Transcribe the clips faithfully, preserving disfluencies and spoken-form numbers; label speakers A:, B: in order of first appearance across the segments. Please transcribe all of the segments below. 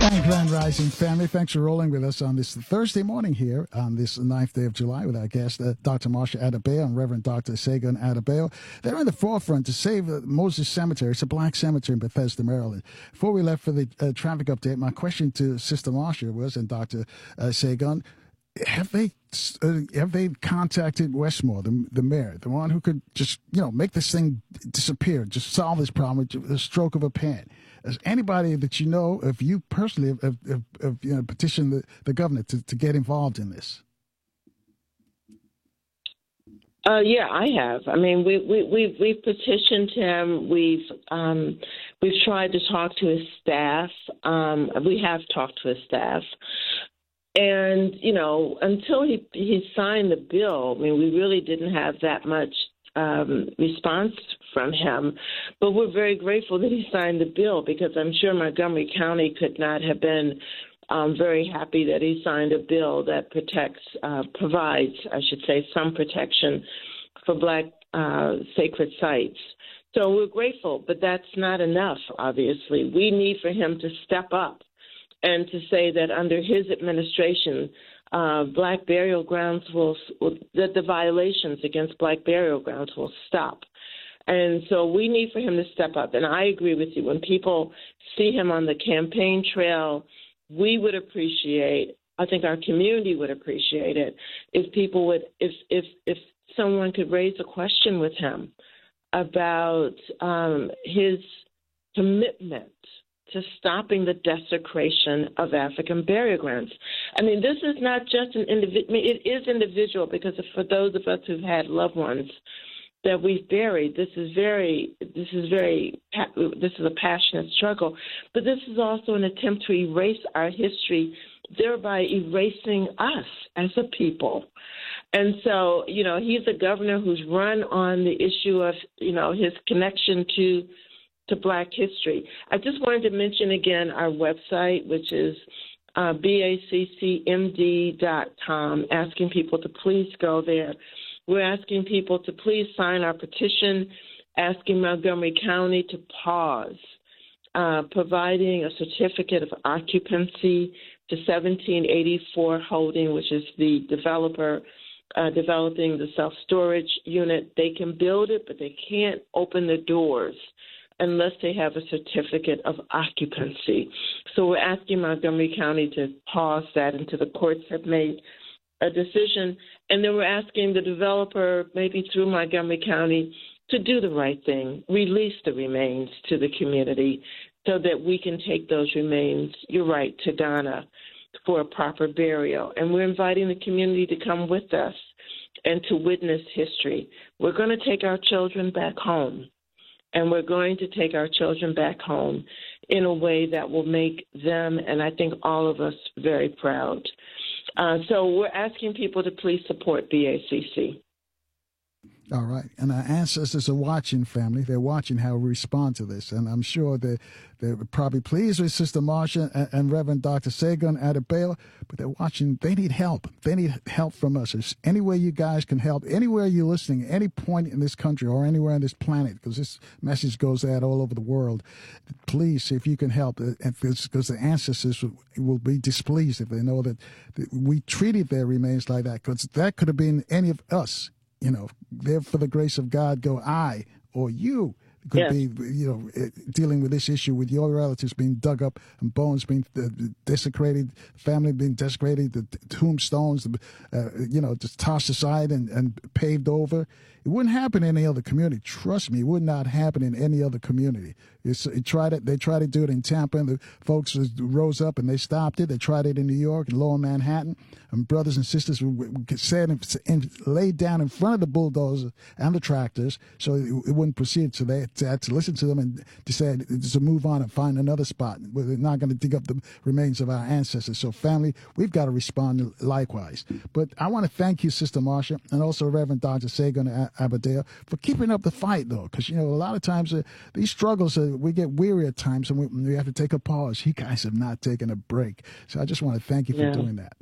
A: And Grand Rising family, thanks for rolling with us on this Thursday morning here on this ninth day of July with our guest, uh, Doctor Marsha Adebayo and Reverend Doctor Segun Adebayo. They're in the forefront to save uh, Moses Cemetery. It's a black cemetery in Bethesda, Maryland. Before we left for the uh, traffic update, my question to Sister Marsha was, and Doctor Uh, Segun, have they uh, have they contacted Westmore, the, the mayor, the one who could just, you know, make this thing disappear, just solve this problem with a stroke of a pen? As anybody that you know, if you personally have, have, have, have you know, petitioned the, the governor to, to get involved in this?
B: Uh, yeah, I have. I mean, we we we've, we've petitioned him. We've um, we've tried to talk to his staff. Um, we have talked to his staff, and you know, until he he signed the bill, I mean, we really didn't have that much um, response from him. But we're very grateful that he signed the bill, because I'm sure Montgomery County could not have been um, very happy that he signed a bill that protects, uh, provides, I should say, some protection for black uh, sacred sites. So we're grateful, but that's not enough, obviously. We need for him to step up and to say that under his administration, uh, black burial grounds will, that the violations against black burial grounds will stop. And so we need for him to step up. And I agree with you. When people see him on the campaign trail, we would appreciate, I think our community would appreciate it, if people would, if if if someone could raise a question with him about um, his commitment to stopping the desecration of African burial grounds. I mean, this is not just an individual, I mean, it is individual, because for those of us who've had loved ones that we've buried, this is very, this is very, this is a passionate struggle. But this is also an attempt to erase our history, thereby erasing us as a people. And so, you know, he's a governor who's run on the issue of, you know, his connection to to black history. I just wanted to mention again our website, which is uh, B A C C M D dot com, asking people to please go there. We're asking people to please sign our petition, asking Montgomery County to pause uh, providing a certificate of occupancy to seventeen eighty-four Holding, which is the developer uh, developing the self-storage unit. They can build it, but they can't open the doors unless they have a certificate of occupancy. So we're asking Montgomery County to pause that until the courts have made a decision. And then we're asking the developer, maybe through Montgomery County, to do the right thing, release the remains to the community so that we can take those remains, you're right, to Ghana for a proper burial. And we're inviting the community to come with us and to witness history. We're going to take our children back home, and we're going to take our children back home in a way that will make them, and I think all of us, very proud. Uh, so we're asking people to please support B A C C.
A: All right. And our ancestors are watching, family. They're watching how we respond to this. And I'm sure that they're probably pleased with Sister Marsha and, and Reverend Doctor Segun Adebayo, but they're watching. They need help. They need help from us. There's any way you guys can help, anywhere you're listening, any point in this country or anywhere on this planet, because this message goes out all over the world. Please, see if you can help, because the ancestors will, will be displeased if they know that, that we treated their remains like that, because that could have been any of us. You know, there for the grace of God go I or you. Could yes. be, you know, dealing with this issue with your relatives being dug up and bones being uh, desecrated, family being desecrated, the tombstones, uh, you know, just tossed aside and, and paved over. It wouldn't happen in any other community. Trust me, it would not happen in any other community. It's, it tried it, they tried to do it in Tampa, and the folks rose up and they stopped it. They tried it in New York and Lower Manhattan, and brothers and sisters sat and, and laid down in front of the bulldozers and the tractors so it, it wouldn't proceed. So they had to listen to them and decide to move on and find another spot. We're not going to dig up the remains of our ancestors. So, family, we've got to respond likewise. But I want to thank you, Sister Marsha, and also Reverend Doctor Segun Adebayo, for keeping up the fight, though, because, you know, a lot of times uh, these struggles, uh, we get weary at times, and we, we have to take a pause. You guys have not taken a break. So I just want to thank you for
B: yeah.
A: doing that.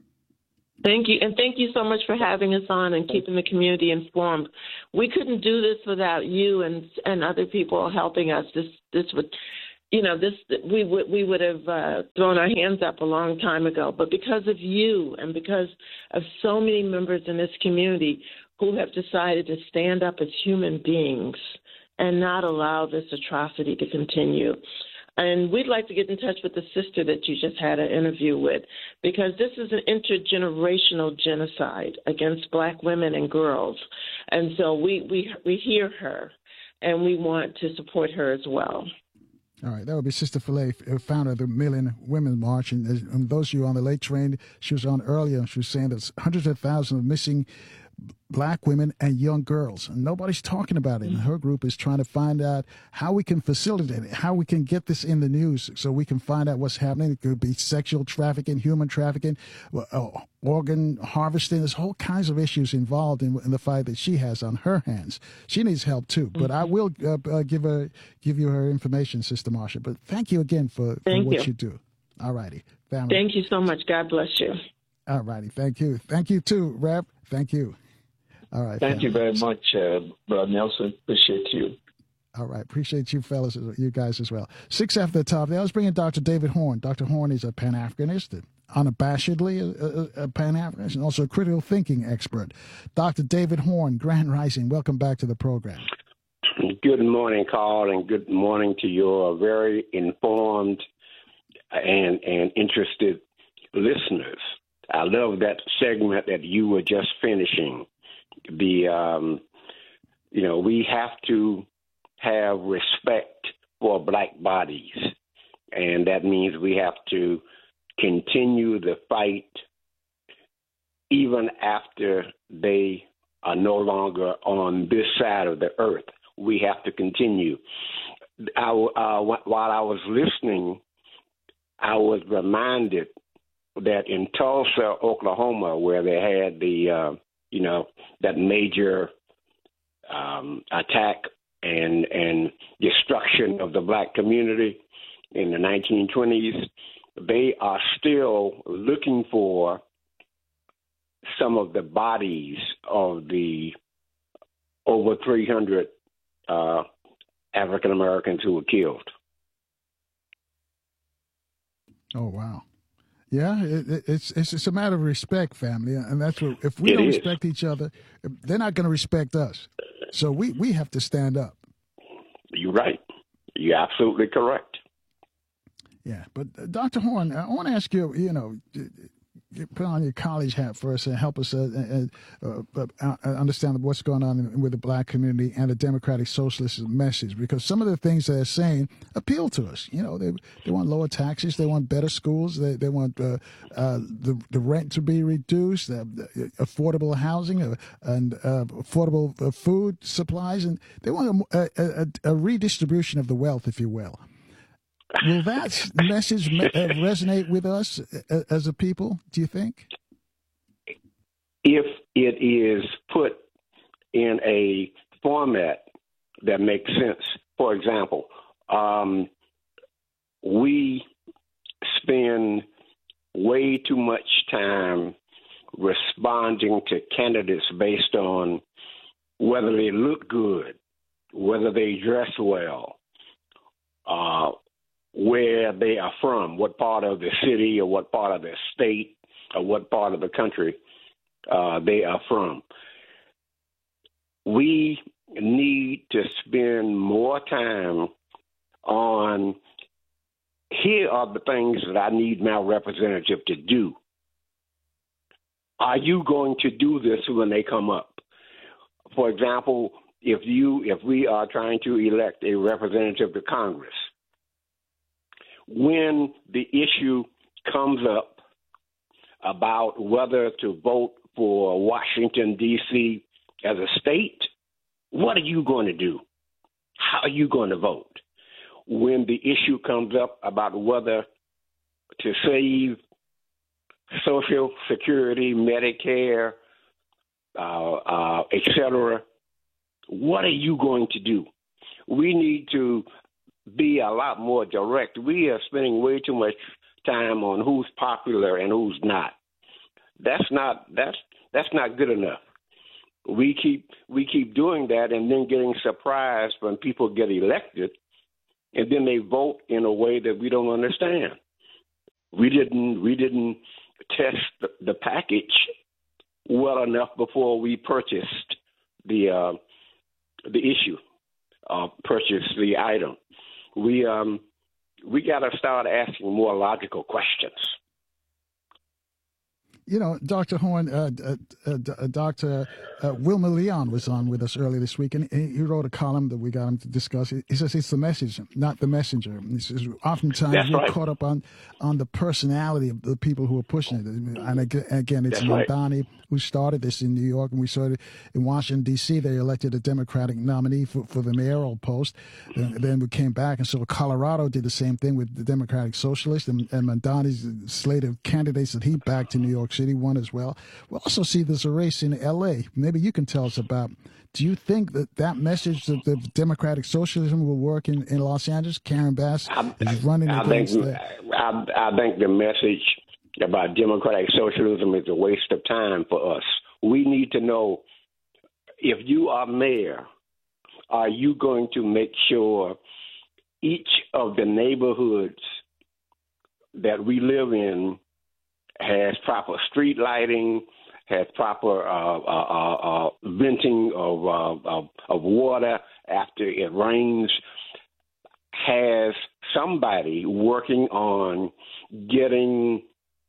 B: Thank you, and thank you so much for having us on and keeping the community informed. We couldn't do this without you and and other people helping us. This this would you know, this we would we would have uh, thrown our hands up a long time ago. But because of you and because of so many members in this community who have decided to stand up as human beings and not allow this atrocity to continue. And we'd like to get in touch with the sister that you just had an interview with, because this is an intergenerational genocide against black women and girls. And so we, we, we hear her, and we want to support her as well.
A: All right, that would be Sister Philae, founder of the Million Women March. And, and those of you on the late train, she was on earlier, she was saying there's hundreds of thousands of missing black women and young girls, and nobody's talking about it. And her group is trying to find out how we can facilitate it, how we can get this in the news so we can find out what's happening. It could be sexual trafficking, human trafficking, uh, organ harvesting. There's all kinds of issues involved in, in the fight that she has on her hands. She needs help too, but I will uh, uh, give her give you her information, Sister Marsha. But thank you again for, for what you. you do. All righty, family.
B: Thank you so much. God bless you.
A: All righty, thank you. Thank you too, Rev. Thank you. All right.
C: Thank
A: family.
C: you very much, uh, Brother Nelson. Appreciate you.
A: All right. Appreciate you fellas, you guys as well. Six after the top. Now let's bring in Doctor David Horn. Doctor Horn is a Pan-Africanist, unabashedly a, a, a Pan-Africanist, and also a critical thinking expert. Doctor David Horn, Grand Rising. Welcome back to the program.
D: Good morning, Carl, and good morning to your very informed and, and interested listeners. I love that segment that you were just finishing. The, um, you know, we have to have respect for black bodies, and that means we have to continue the fight even after they are no longer on this side of the earth. We have to continue. I, uh, while I was listening, I was reminded that in Tulsa, Oklahoma, where they had the, uh, you know, that major um, attack and and destruction of the black community in the nineteen twenties, they are still looking for some of the bodies of the over three hundred uh, African Americans who were killed.
A: Oh, wow. Yeah, it, it's, it's it's a matter of respect, family, and that's what. If we
D: it
A: don't
D: is.
A: respect each other, they're not going to respect us. So we, we have to stand up.
D: You're right. You're absolutely correct.
A: Yeah, but uh, Doctor Horn, I want to ask you. You know, put on your college hat for us and help us uh, uh, uh, uh, understand what's going on with the black community and the democratic socialist message, because some of the things they're saying appeal to us. You know, they they want lower taxes, they want better schools, they they want uh, uh, the the rent to be reduced, uh, affordable housing, uh, and uh, affordable uh, food supplies, and they want a, a, a redistribution of the wealth, if you will. Will that message me- uh, resonate with us uh, as a people, do you think?
D: If it is put in a format that makes sense. For example, um, we spend way too much time responding to candidates based on whether they look good, whether they dress well, uh, where they are from, what part of the city or what part of the state or what part of the country uh, they are from. We need to spend more time on, here are the things that I need my representative to do. Are you going to do this when they come up? For example, if you if we are trying to elect a representative to Congress, when the issue comes up about whether to vote for Washington, D C as a state, what are you going to do? How are you going to vote? When the issue comes up about whether to save Social Security, Medicare, uh, uh, et cetera, what are you going to do? We need to be a lot more direct. We are spending way too much time on who's popular and who's not. That's not that's that's not good enough. We keep we keep doing that and then getting surprised when people get elected and then they vote in a way that we don't understand. We didn't we didn't test the, the package well enough before we purchased the uh, the issue, uh, purchased the item. We um, we got to start asking more logical questions.
A: You know, Doctor Horne, uh, uh, uh, Doctor Uh, Wilmer Leon was on with us earlier this week, and he wrote a column that we got him to discuss. He says it's the message, not the messenger. He says oftentimes
D: That's
A: we're
D: right.
A: caught up on, on the personality of the people who are pushing it. And again, it's Mamdani right. who started this in New York, and we saw it in Washington, D C They elected a Democratic nominee for, for the mayoral post. Then, then we came back, and so Colorado did the same thing with the Democratic Socialist, and, and Mamdani's slate of candidates that he backed in New York City won as well. We'll also see there's a race in L A. Maybe you can tell us about. Do you think that that message that the Democratic Socialism will work in, in Los Angeles? Karen Bass
D: I,
A: is running
D: I
A: against
D: think,
A: that.
D: I, I think the message about Democratic Socialism is a waste of time for us. We need to know, if you are mayor, are you going to make sure each of the neighborhoods that we live in has proper street lighting, has proper uh, uh, uh, venting of, uh, of of water after it rains, has somebody working on getting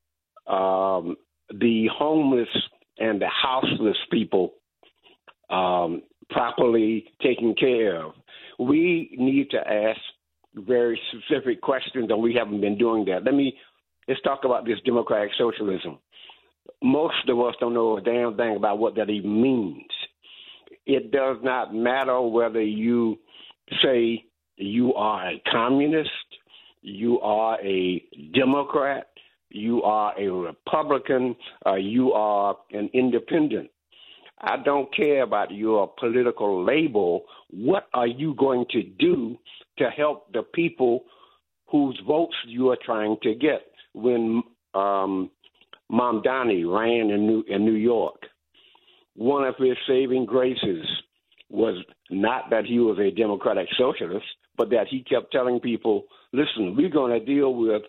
D: um, the homeless and the houseless people um, properly taken care of. We need to ask very specific questions, and we haven't been doing that. Let me let's talk about this Democratic Socialism. Most of us don't know a damn thing about what that even means. It does not matter whether you say you are a communist, you are a Democrat, you are a Republican, or you are an independent. I don't care about your political label. What are you going to do to help the people whose votes you are trying to get? When um, Mamdani ran in New, in New York, one of his saving graces was not that he was a Democratic Socialist, but that he kept telling people, listen, we're going to deal with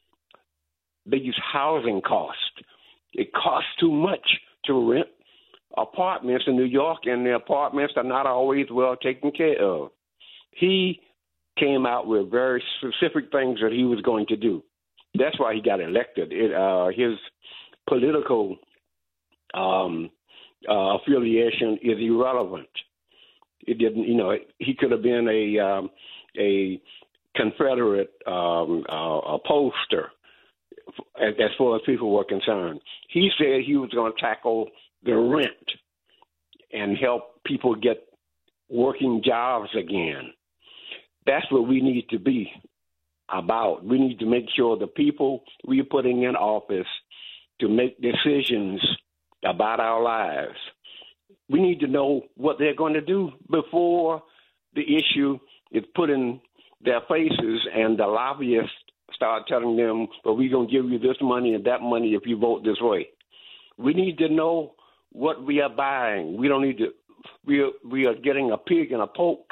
D: these housing costs. It costs too much to rent apartments in New York, and the apartments are not always well taken care of. He came out with very specific things that he was going to do. That's why he got elected. It, uh, his political um, uh, affiliation is irrelevant. It didn't, you know, he could have been a um, a Confederate um, uh, a pollster as, as far as people were concerned. He said he was going to tackle the rent and help people get working jobs again. That's what we need to be about. We need to make sure the people we're putting in office to make decisions about our lives, we need to know what they're going to do before the issue is put in their faces and the lobbyists start telling them, well, we're going to give you this money and that money if you vote this way. We need to know what we are buying. We don't need to, we are, we are getting a pig in a poke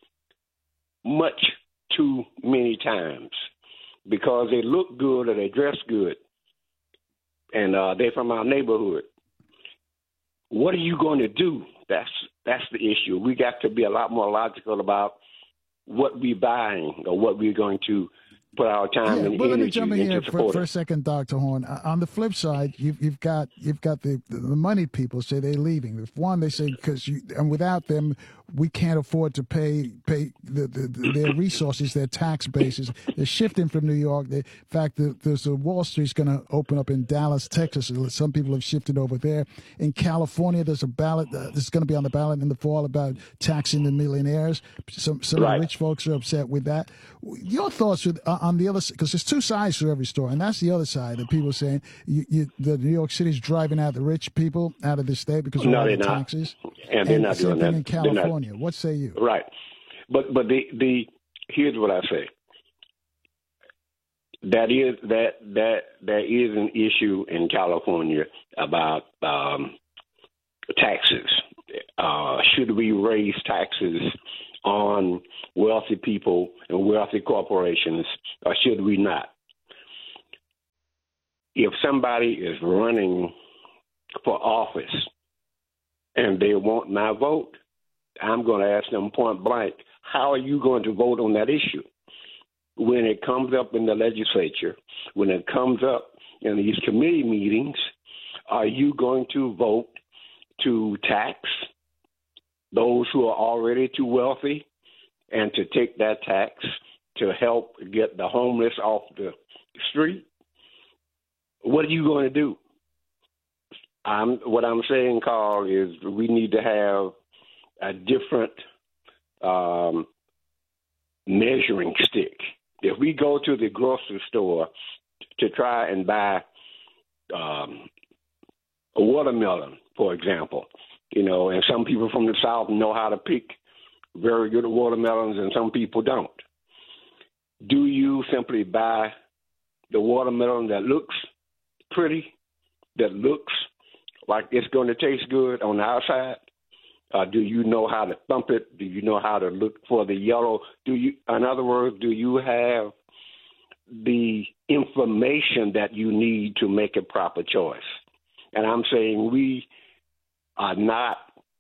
D: much too many times because they look good or they dress good and uh, they're from our neighborhood. What are you going to do? That's that's the issue. We got to be a lot more logical about what we're buying or what we're going to put our time
A: yeah,
D: and
A: well,
D: energy
A: let me jump in
D: into
A: here for, for a
D: supporting.
A: second, Doctor Horne. Uh, on the flip side, you've, you've got you've got the, the money people say they're leaving. If one, they say because you and without them, we can't afford to pay pay the, the, the, their resources, their tax bases. They're shifting from New York. They, in fact, the, there's a Wall Street's going to open up in Dallas, Texas. Some people have shifted over there. In California, there's a ballot. Uh, this is going to be on the ballot in the fall about taxing the millionaires. Some some
D: Right.
A: of the rich folks are upset with that. Your thoughts with, uh, on the other, because there's two sides to every story, and that's the other side of people saying you, you, the New York City's driving out the rich people out of the state because of
D: No,
A: all the
D: they're not.
A: taxes.
D: And they're
A: and
D: not
A: the same
D: doing
A: thing
D: that.
A: in
D: They're not.
A: California. What say you?
D: Right. But but the, the here's what I say. That is that that there is an issue in California about um, taxes. Uh, should we raise taxes on wealthy people and wealthy corporations, or should we not? If somebody is running for office and they want my vote, I'm going to ask them point blank, how are you going to vote on that issue? When it comes up in the legislature, when it comes up in these committee meetings, are you going to vote to tax those who are already too wealthy and to take that tax to help get the homeless off the street? What are you going to do? I'm, what I'm saying, Carl, is we need to have a different um, measuring stick. If we go to the grocery store to try and buy um, a watermelon, for example, you know, and some people from the South know how to pick very good watermelons and some people don't. Do you simply buy the watermelon that looks pretty, that looks like it's going to taste good on the outside? Uh, do you know how to thump it? Do you know how to look for the yellow? Do you, in other words, do you have the information that you need to make a proper choice? And I'm saying we are not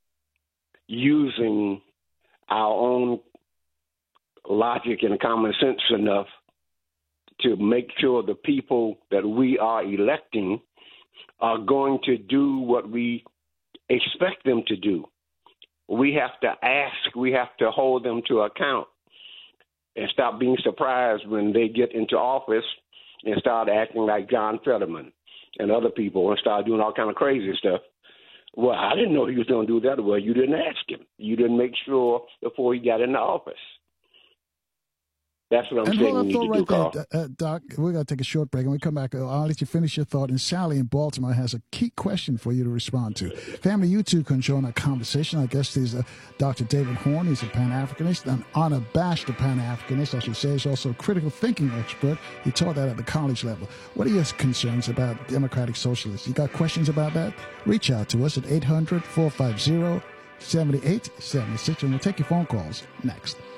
D: using our own logic and common sense enough to make sure the people that we are electing are going to do what we expect them to do. We have to ask, we have to hold them to account and stop being surprised when they get into office and start acting like John Fetterman and other people and start doing all kind of crazy stuff. Well, I didn't know he was going to do that. Well, you didn't ask him. You didn't make sure before he got into office. That's what I'm
A: and
D: saying
A: hold
D: we
A: up,
D: need to
A: right
D: do, Carl.
A: there, uh, Doc. We're going to take a short break. When we come back, I'll let you finish your thought. And Sally in Baltimore has a key question for you to respond to. Family, you two can join our conversation. Our guest is uh, Doctor David Horn. He's a Pan-Africanist, an unabashed Pan-Africanist, I should say. He's also a critical thinking expert. He taught that at the college level. What are your concerns about democratic socialists? You got questions about that? Reach out to us at eight hundred, four five zero, seven eight seven six, and we'll take your phone calls next.